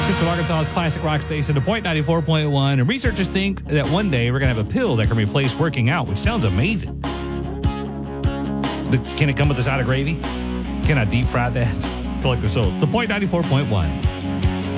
Central Arkansas's classic rock station, The Point 94.1. And researchers think that one day we're going to have a pill that can replace working out, which sounds amazing. Can it come with a side of gravy? Can I deep fry that? Collect the souls. The Point 94.1.